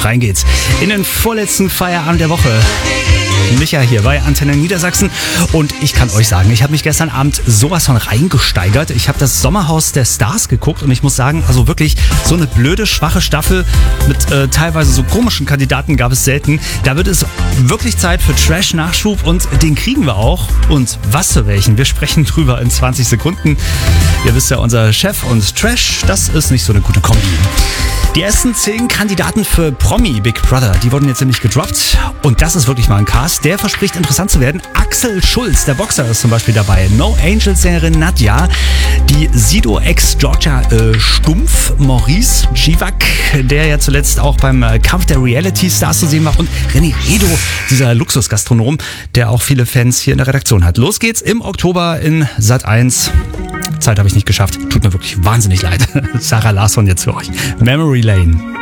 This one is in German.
rein geht's in den vorletzten Feierabend der Woche. Micha hier bei Antenne Niedersachsen und ich kann euch sagen, ich habe mich gestern Abend sowas von reingesteigert. Ich habe das Sommerhaus der Stars geguckt und ich muss sagen, also wirklich so eine blöde, schwache Staffel mit teilweise so komischen Kandidaten gab es selten. Da wird es wirklich Zeit für Trash-Nachschub und den kriegen wir auch. Und was für welchen? Wir sprechen drüber in 20 Sekunden. Ihr wisst ja, unser Chef und Trash, das ist nicht so eine gute Kombi. Die ersten 10 Kandidaten für Promi Big Brother, die wurden jetzt nämlich gedroppt. Und das ist wirklich mal ein Cast, der verspricht interessant zu werden. Axel Schulz, der Boxer, ist zum Beispiel dabei. No Angels-Sängerin Nadja, die Sido-Ex-Georgia Stumpf, Maurice Givak, der ja zuletzt auch beim Kampf der Reality-Stars zu sehen war. Und René Redo, dieser Luxusgastronom, der auch viele Fans hier in der Redaktion hat. Los geht's im Oktober in Sat.1. Zeit habe ich nicht geschafft. Tut mir wirklich wahnsinnig leid. Sarah Larsson jetzt für euch. Memory Lane.